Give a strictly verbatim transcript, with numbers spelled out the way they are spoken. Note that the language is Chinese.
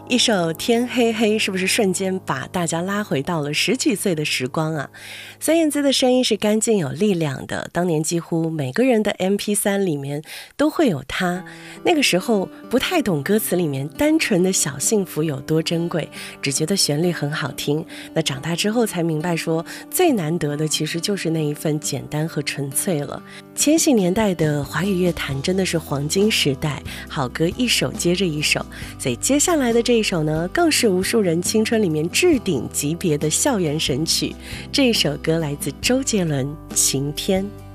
一首天黑黑是不是瞬间把大家拉回到了十几岁的时光啊？孙燕姿的声音是干净有力量的，当年几乎每个人的 M P 三 里面都会有她。那个时候不太懂歌词里面单纯的小幸福有多珍贵，只觉得旋律很好听。那长大之后才明白说，最难得的其实就是那一份简单和纯粹了。千禧年代的华语乐坛真的是黄金时代，好歌一首接着一首，所以接下来的这一首呢，更是无数人青春里面置顶级别的校园神曲。这一首歌来自周杰伦《晴天》。